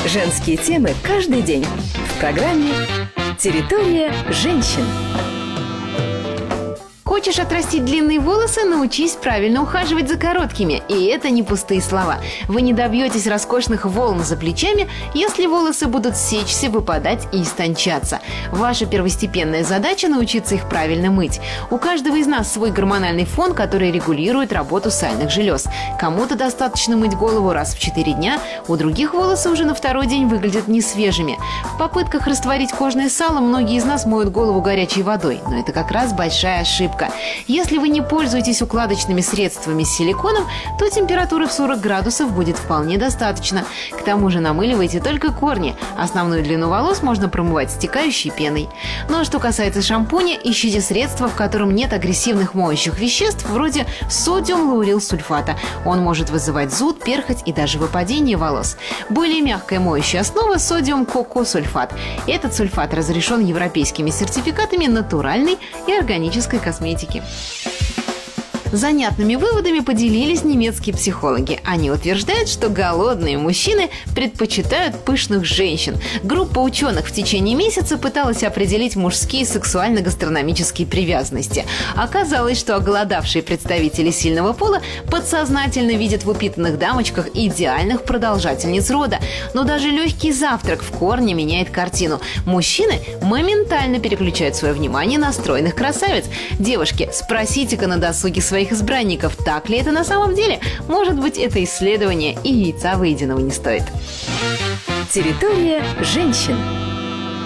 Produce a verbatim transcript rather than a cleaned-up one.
Женские темы каждый день в программе «Территория женщин». Хочешь отрастить длинные волосы, научись правильно ухаживать за короткими. И это не пустые слова. Вы не добьетесь роскошных волн за плечами, если волосы будут сечься, выпадать и истончаться. Ваша первостепенная задача – научиться их правильно мыть. У каждого из нас свой гормональный фон, который регулирует работу сальных желез. Кому-то достаточно мыть голову раз в четыре дня, у других волосы уже на второй день выглядят несвежими. В попытках растворить кожное сало многие из нас моют голову горячей водой, но это как раз большая ошибка. Если вы не пользуетесь укладочными средствами с силиконом, то температуры в сорок градусов будет вполне достаточно. К тому же намыливайте только корни. Основную длину волос можно промывать стекающей пеной. Ну а что касается шампуня, ищите средства, в котором нет агрессивных моющих веществ, вроде содиум лаурил сульфата. Он может вызывать зуд, перхоть и даже выпадение волос. Более мягкая моющая основа – содиум кокосульфат. Этот сульфат разрешен европейскими сертификатами натуральной и органической косметики. Занятными выводами поделились немецкие психологи. Они утверждают, что голодные мужчины предпочитают пышных женщин. Группа ученых в течение месяца пыталась определить мужские сексуально-гастрономические привязанности. Оказалось, что оголодавшие представители сильного пола подсознательно видят в упитанных дамочках идеальных продолжательниц рода. Но даже легкий завтрак в корне меняет картину. Мужчины моментально переключают свое внимание на стройных красавиц. Девушки, спросите-ка на досуге своих своих избранников, так ли это на самом деле? Может быть, это исследование и яйца выеденного не стоит. Территория женщин.